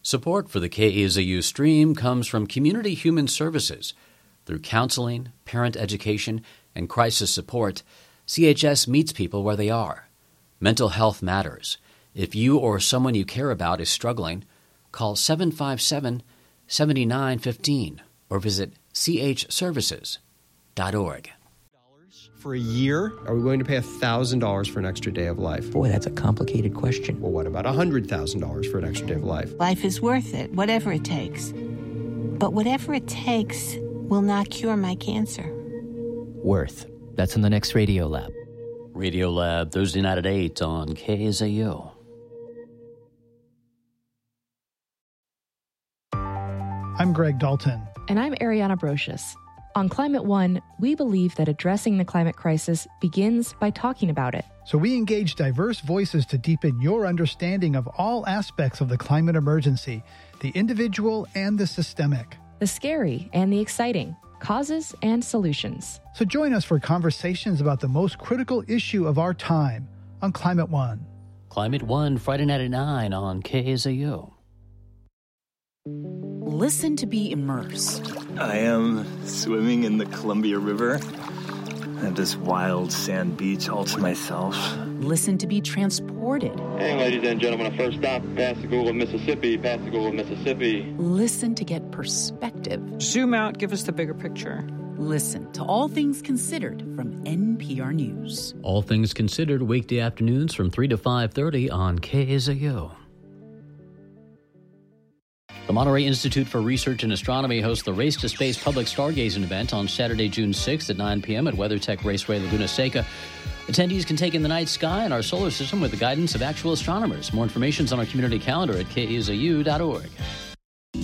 Support for the KEZU stream comes from Community Human Services. Through counseling, parent education, and crisis support, CHS meets people where they are. Mental health matters. If you or someone you care about is struggling, call 757-7915 or visit chservices.org. For a year, are we willing to pay $1,000 for an extra day of life? Boy, that's a complicated question. Well, what about $100,000 for an extra day of life? Life is worth it, whatever it takes. But whatever it takes will not cure my cancer. Worth. That's in the next Radio Lab. Radio Lab, Thursday night at 8 on KZU. I'm Greg Dalton. And I'm Ariana Brocious. On Climate One, we believe that addressing the climate crisis begins by talking about it. So we engage diverse voices to deepen your understanding of all aspects of the climate emergency, the individual and the systemic. The scary and the exciting, causes and solutions. So join us for conversations about the most critical issue of our time on Climate One. Climate One, Friday night at 9 on KZU. Listen to be immersed. I am swimming in the Columbia River. I have this wild sand beach all to myself. Listen to be transported. Hey, ladies and gentlemen, our first stop, Pascagoula, Mississippi. Pascagoula, Mississippi. Listen to get perspective. Zoom out, give us the bigger picture. Listen to All Things Considered from NPR News. All Things Considered, weekday afternoons from 3 to 5:30 on KZU. The Monterey Institute for Research in Astronomy hosts the Race to Space public stargazing event on Saturday, June 6th at 9 p.m. at WeatherTech Raceway Laguna Seca. Attendees can take in the night sky and our solar system with the guidance of actual astronomers. More information is on our community calendar at kezu.org.